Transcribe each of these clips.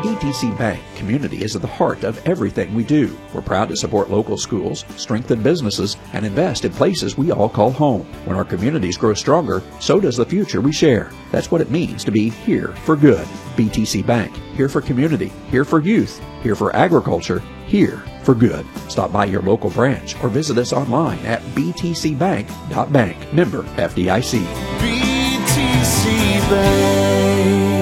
BTC Bank, community is at the heart of everything we do. We're proud to support local schools, strengthen businesses, and invest in places we all call home. When our communities grow stronger, so does the future we share. That's what it means to be here for good. BTC Bank, here for community, here for youth, here for agriculture, here for good. Stop by your local branch or visit us online at btcbank.bank. Member FDIC. BTC Bank.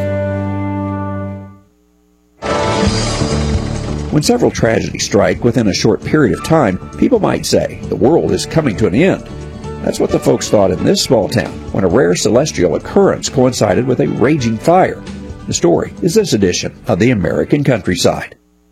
When several tragedies strike within a short period of time, people might say the world is coming to an end. That's what the folks thought in this small town when a rare celestial occurrence coincided with a raging fire. The story is this edition of the American Countryside.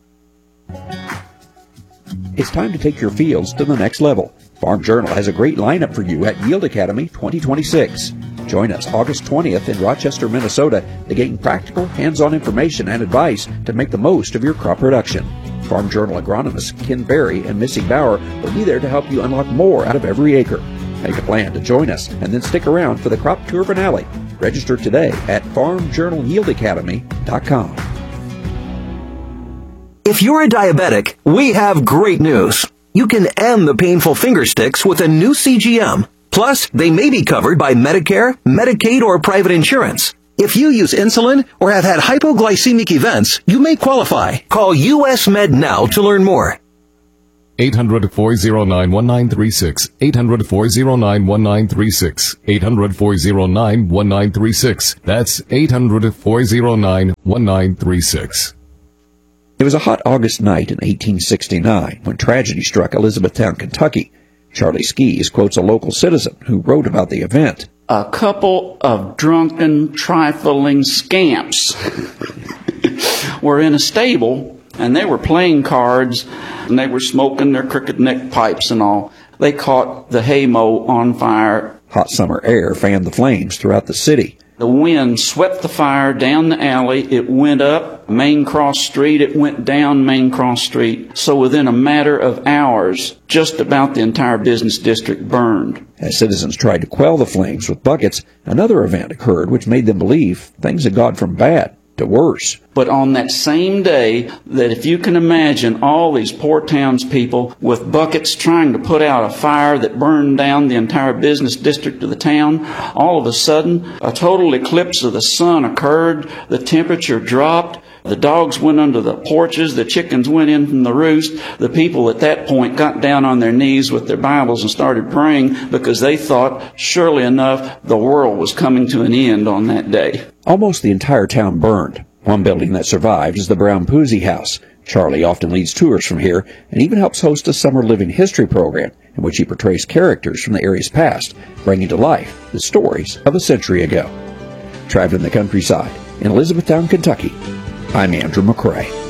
It's time to take your fields to the next level. Farm Journal has a great lineup for you at Yield Academy 2026. Join us August 20th in Rochester, Minnesota to gain practical, hands-on information and advice to make the most of your crop production. Farm Journal agronomists Ken Berry and Missy Bauer will be there to help you unlock more out of every acre. Make a plan to join us and then stick around for the crop tour finale. Register today at farmjournalyieldacademy.com. If you're a diabetic, we have great news. You can end the painful finger sticks with a new CGM. Plus, they may be covered by Medicare, Medicaid, or private insurance. If you use insulin or have had hypoglycemic events, you may qualify. Call US Med now to learn more. 800-409-1936. 800-409-1936. 800-409-1936. That's 800-409-1936. It was a hot August night in 1869 when tragedy struck Elizabethtown, Kentucky. Charlie Skees quotes a local citizen who wrote about the event. A couple of drunken, trifling scamps were in a stable, and they were playing cards, and they were smoking their crooked neck pipes and all. They caught the haymow on fire. Hot summer air fanned the flames throughout the city. The wind swept the fire down the alley. It went up Main Cross Street. It went down Main Cross Street. So within a matter of hours, just about the entire business district burned. As citizens tried to quell the flames with buckets, another event occurred which made them believe things had gone from bad to worse. But on that same day, that if you can imagine all these poor townspeople with buckets trying to put out a fire that burned down the entire business district of the town, all of a sudden, a total eclipse of the sun occurred, the temperature dropped, the dogs went under the porches, the chickens went in from the roost. The people at that point got down on their knees with their Bibles and started praying because they thought, surely enough, the world was coming to an end on that day. Almost the entire town burned. One building that survived is the Brown Poozy House. Charlie often leads tours from here and even helps host a summer living history program in which he portrays characters from the area's past, bringing to life the stories of a century ago. Traveling the countryside in Elizabethtown, Kentucky, I'm Andrew McCrae.